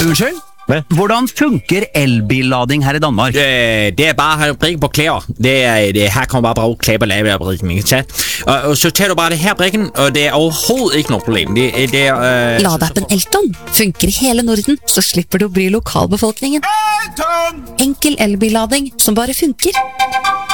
Unnskyld? Hvad? Hvordan funker elbillading her i Danmark? Det bare at brikke på klæder. Her kommer bare bruge klæder på lave brikken, ikke sant? Og så tager du bare det her brikken, og det overhovedet ikke noe problem. Ladeappen Elton funker i hele Norden, så slipper du å bry lokalbefolkningen. Enkel elbillading som bare funker.